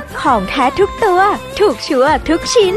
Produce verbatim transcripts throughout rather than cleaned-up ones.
กับของแท้ทุกตัวถูกชัวร์ทุกชิ้น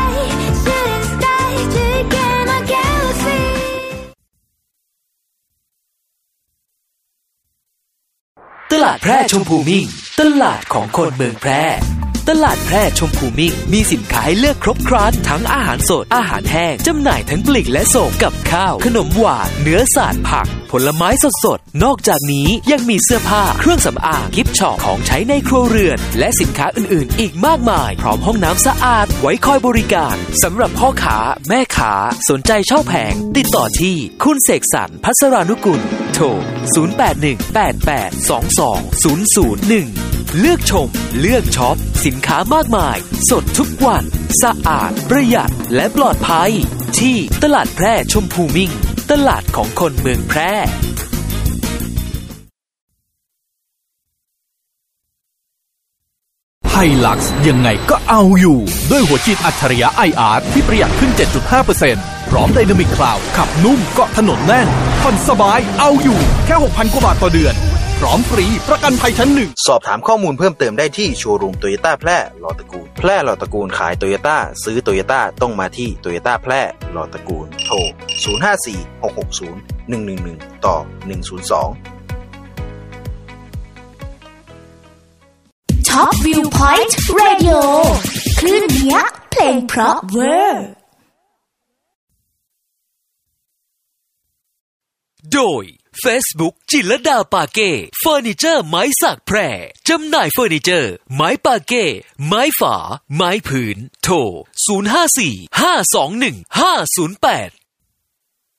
ตลาดแพร่ชมพูมิ่งตลาดของคนเมืองแพร่ตลาดแพร่ชมพูมิ่งมีสินค้าให้เลือกครบครันทั้งอาหารสดอาหารแห้งจำหน่ายทั้งปลีกและส่งกับข้าวขนมหวานเนื้อสัตว์ผักผลไม้สดๆนอกจากนี้ยังมีเสื้อผ้าเครื่องสำอางกิฟต์ช็อปของใช้ในครัวเรือนและสินค้าอื่นๆอีกมากมายพร้อมห้องน้ำสะอาดไว้คอยบริการสำหรับพ่อค้าแม่ค้าสนใจเช่าแผงติดต่อที่คุณเสกสรรพัสรานุกุลโทรศูนย์ แปด หนึ่ง แปด แปด สอง สอง ศูนย์ ศูนย์ หนึ่งเลือกชมเลือกช็อปสินค้ามากมายสดทุกวันสะอาดประหยัดและปลอดภัยที่ตลาดแพร่ชมพูมิ่งตลาดของคนเมืองแพร่ไฮลักซ์ยังไงก็เอาอยู่ด้วยหัวฉีดอัจฉริยะ ไอ อาร์ ที่ประหยัดขึ้น เจ็ดจุดห้าเปอร์เซ็นต์ พร้อมไดนามิกคลาวด์ขับนุ่มเกาะถนนแน่นผ่อนสบายเอาอยู่แค่ หกพัน กว่าบาทต่อเดือนพร้อมฟรีประกันภัยชั้นหนึ่งสอบถามข้อมูลเพิ่มเติมได้ที่โชว์รูมโตโยต้าแพร่ลอตระกูลแพร่ลอตระกูลขายโตโยต้าซื้อโตโยต้าต้องมาที่โตโยต้าแพร่ลอตระกูลโทรศูนย์ ห้า สี่ หก หก ศูนย์ หนึ่ง หนึ่ง หนึ่งต่อหนึ่ง ศูนย์ สองท็อปวิวพอยต์เรดิโอคลื่นเนี้ยเพลงเพราะเวอร์โดย Facebook จิรดาปาเก้เฟอร์นิเจอร์ไม้สักแพร่จำหน่ายเฟอร์นิเจอร์ไม้ปาเก้ไม้ฝาไม้ผืนโทรศูนย์ ห้า สี่ ห้า สอง หนึ่ง ห้า ศูนย์ แปด